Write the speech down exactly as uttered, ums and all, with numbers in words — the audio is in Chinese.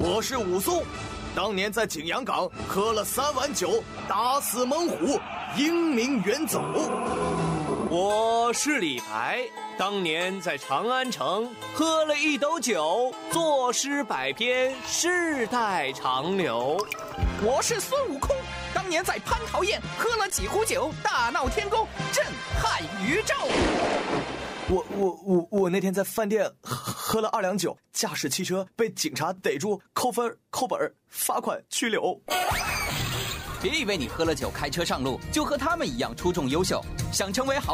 我是武松，当年在景阳冈喝了三碗酒，打死猛虎，英名远走。 我是李白，当年在长安城喝了一斗酒，作诗百篇，世代长流。 我是孙悟空，当年在蟠桃宴喝了几壶酒，大闹天宫，震撼宇宙。 我我我我那天在饭店喝了二两酒，驾驶汽车被警察逮住，扣分、扣本、罚款、拘留。 别以为你喝了酒开车上路就和他们一样出众优秀，想成为好